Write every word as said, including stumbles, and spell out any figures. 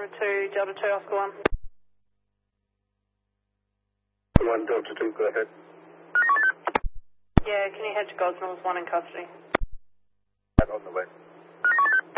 Number two, Delta two, Oscar one. one, Delta two, go ahead. Yeah, can you head to Gosnells, one in custody? On the way.